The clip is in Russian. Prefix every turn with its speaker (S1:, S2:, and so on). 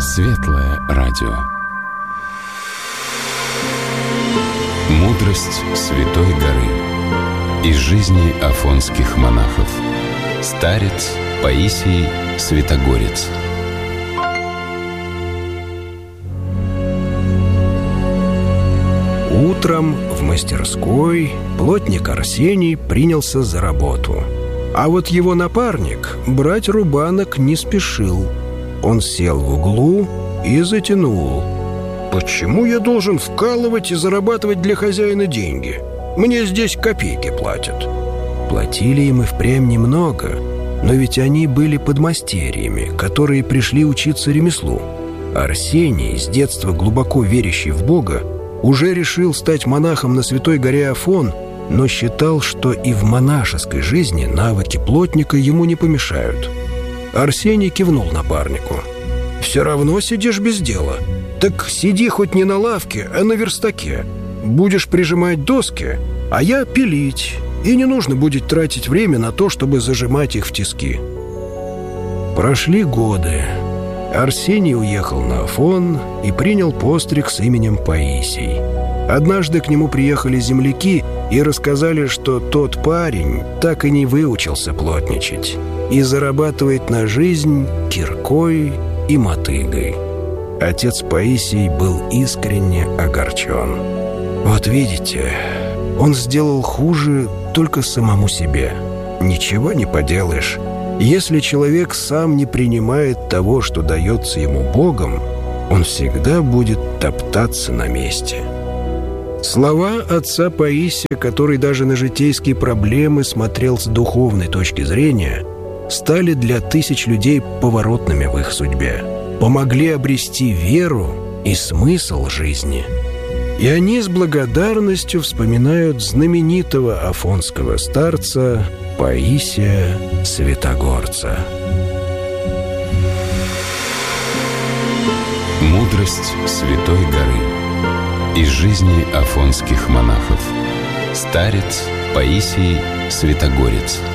S1: Светлое радио. Мудрость Святой горы. Из жизни афонских монахов. Старец Паисий Святогорец.
S2: Утром в мастерской плотник Арсений принялся за работу. А вот его напарник брать рубанок не спешил. Он сел в углу и затянул. «Почему я должен вкалывать и зарабатывать для хозяина деньги? Мне здесь копейки платят». Платили им и впрямь немного, но ведь они были подмастерьями, которые пришли учиться ремеслу. Арсений, с детства глубоко верящий в Бога, уже решил стать монахом на Святой горе Афон, но считал, что и в монашеской жизни навыки плотника ему не помешают. Арсений кивнул напарнику. «Все равно сидишь без дела. Так сиди хоть не на лавке, а на верстаке. Будешь прижимать доски, а я пилить. И не нужно будет тратить время на то, чтобы зажимать их в тиски». Прошли годы. Арсений уехал на Афон и принял постриг с именем Паисий. Однажды к нему приехали земляки и рассказали, что тот парень так и не выучился плотничать и зарабатывает на жизнь киркой и мотыгой. Отец Паисий был искренне огорчен. Вот видите, он сделал хуже только самому себе. Ничего не поделаешь. Если человек сам не принимает того, что дается ему Богом, он всегда будет топтаться на месте. Слова отца Паисия, который даже на житейские проблемы смотрел с духовной точки зрения, стали для тысяч людей поворотными в их судьбе, помогли обрести веру и смысл жизни. И они с благодарностью вспоминают знаменитого афонского старца Паисия Святогорца.
S1: Мудрость Святой горы. Из жизни афонских монахов. Старец Паисий Святогорец.